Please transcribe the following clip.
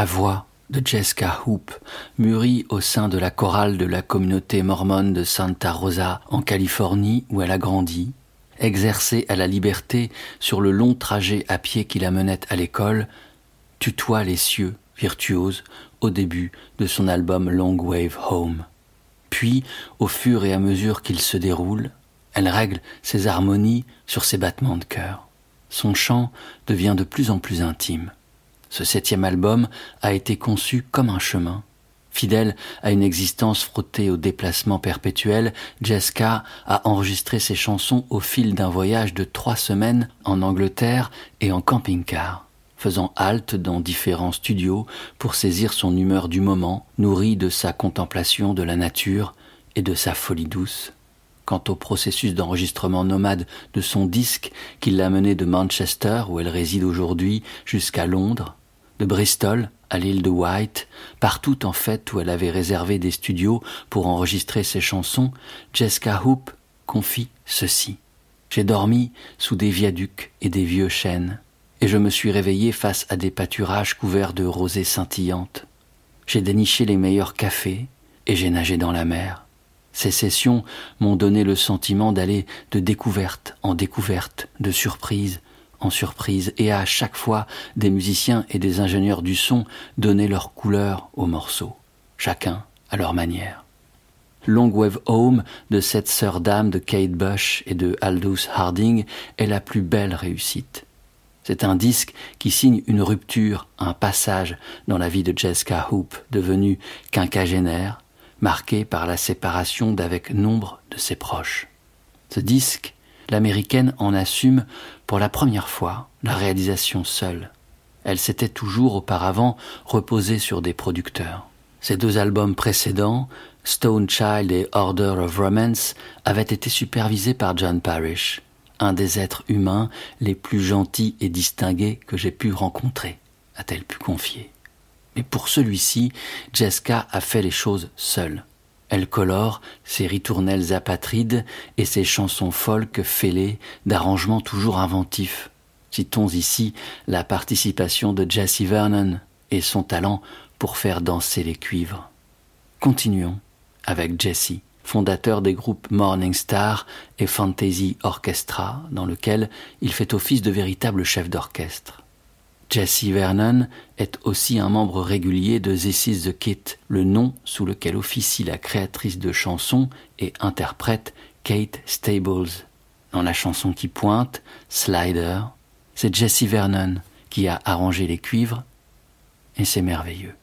La voix de Jessica Hoop, mûrie au sein de la chorale de la communauté mormone de Santa Rosa en Californie où elle a grandi, exercée à la liberté sur le long trajet à pied qui la menait à l'école, tutoie les cieux virtuoses au début de son album Long Wave Home. Puis, au fur et à mesure qu'il se déroule, elle règle ses harmonies sur ses battements de cœur. Son chant devient de plus en plus intime. Ce 7e album a été conçu comme un chemin. Fidèle à une existence frottée au déplacement perpétuel, Jessica a enregistré ses chansons au fil d'un voyage de 3 semaines en Angleterre et en camping-car, faisant halte dans différents studios pour saisir son humeur du moment, nourrie de sa contemplation de la nature et de sa folie douce. Quant au processus d'enregistrement nomade de son disque qui l'a mené de Manchester, où elle réside aujourd'hui, jusqu'à Londres, de Bristol à l'île de Wight, partout en fait où elle avait réservé des studios pour enregistrer ses chansons, Jessica Hoop confie ceci. J'ai dormi sous des viaducs et des vieux chênes, et je me suis réveillé face à des pâturages couverts de rosées scintillantes. J'ai déniché les meilleurs cafés et j'ai nagé dans la mer. Ces sessions m'ont donné le sentiment d'aller de découverte en découverte, de surprise en surprise, et à chaque fois, des musiciens et des ingénieurs du son donnaient leur couleur aux morceaux, chacun à leur manière. Long Wave Home de cette sœur d'âme de Kate Bush et de Aldous Harding est la plus belle réussite. C'est un disque qui signe une rupture, un passage dans la vie de Jessica Hoop, devenue quinquagénaire, marquée par la séparation d'avec nombre de ses proches. Ce disque, l'américaine en assume pour la première fois la réalisation seule. Elle s'était toujours auparavant reposée sur des producteurs. Ses 2 albums précédents, Stone Child et Order of Romance, avaient été supervisés par John Parrish, un des êtres humains les plus gentils et distingués que j'ai pu rencontrer, a-t-elle pu confier. Mais pour celui-ci, Jessica a fait les choses seule. Elle colore ses ritournelles apatrides et ses chansons folk fêlées d'arrangements toujours inventifs. Citons ici la participation de Jessie Vernon et son talent pour faire danser les cuivres. Continuons avec Jessie, fondateur des groupes Morning Star et Fantasy Orchestra, dans lequel il fait office de véritable chef d'orchestre. Jessie Vernon est aussi un membre régulier de This Is the Kit, le nom sous lequel officie la créatrice de chansons et interprète Kate Stables. Dans la chanson qui pointe, Slider, c'est Jessie Vernon qui a arrangé les cuivres et c'est merveilleux.